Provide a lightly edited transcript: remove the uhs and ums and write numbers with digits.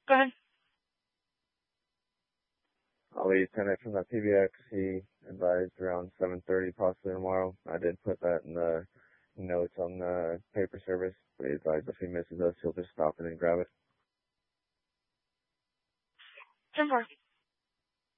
Go ahead. I'll be lieutenant from the PBX. He advised around 7:30 possibly tomorrow. I did put that in the notes on the paper service, but he advised if he misses us, he'll just stop in and grab it. 10-4.